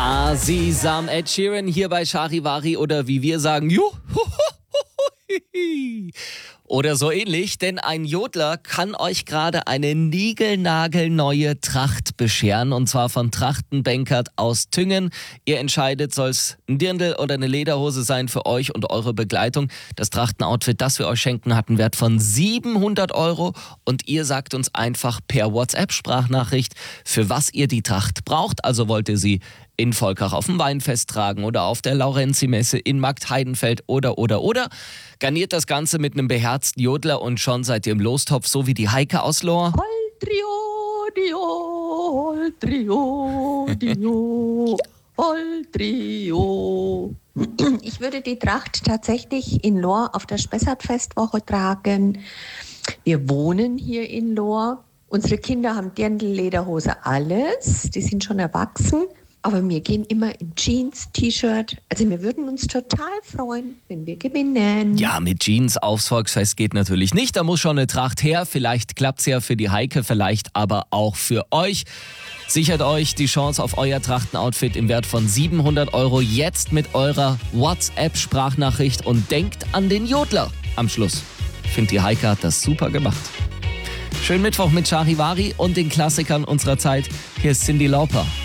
Sesam, Ed Sheeran hier bei Charivari oder wie wir sagen, oder so ähnlich, denn ein Jodler kann euch gerade eine niegelnagelneue Tracht bescheren und zwar von Trachtenbenkert aus Tüngen. Ihr entscheidet, soll es ein Dirndl oder eine Lederhose sein für euch und eure Begleitung. Das Trachtenoutfit, das wir euch schenken, hat einen Wert von 700 € und ihr sagt uns einfach per WhatsApp-Sprachnachricht, für was ihr die Tracht braucht. Also wollt ihr sie in Volkach auf dem Weinfest tragen oder auf der Laurenzi-Messe in Marktheidenfeld oder. Garniert das Ganze mit einem beherzten Jodler und schon seid ihr im Lostopf, so wie die Heike aus Lohr. Ich würde die Tracht tatsächlich in Lohr auf der Spessartfestwoche tragen. Wir wohnen hier in Lohr. Unsere Kinder haben Dirndl, Lederhose, alles. Die sind schon erwachsen. Aber wir gehen immer in Jeans, T-Shirt. Also wir würden uns total freuen, wenn wir gewinnen. Ja, mit Jeans aufs Volksfest geht natürlich nicht. Da muss schon eine Tracht her. Vielleicht klappt's ja für die Heike, vielleicht aber auch für euch. Sichert euch die Chance auf euer Trachtenoutfit im Wert von 700 € jetzt mit eurer WhatsApp-Sprachnachricht und denkt an den Jodler am Schluss. Ich finde, die Heike hat das super gemacht. Schönen Mittwoch mit Charivari und den Klassikern unserer Zeit. Hier ist Cyndi Lauper.